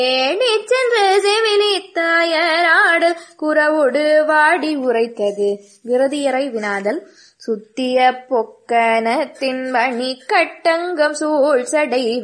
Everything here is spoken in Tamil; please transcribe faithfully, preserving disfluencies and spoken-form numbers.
ஏணிச் சென்று செவிலித்தாயராடல் குறவோடு வாடி உரைத்தது. விரதியரை வினாதல். சுத்திய பொக்கனத்தின் மணி கட்டங்கம் சூழ் சடை